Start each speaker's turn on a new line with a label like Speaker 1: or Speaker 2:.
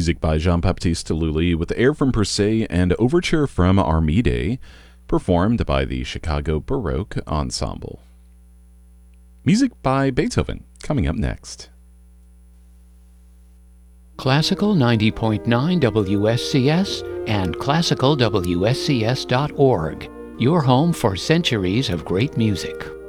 Speaker 1: Music by Jean-Baptiste Lully with Air from Persée and Overture from Armide, performed by the Chicago Baroque Ensemble. Music by Beethoven, coming up next.
Speaker 2: Classical 90.9 WSCS and classicalwscs.org, your home for centuries of great music.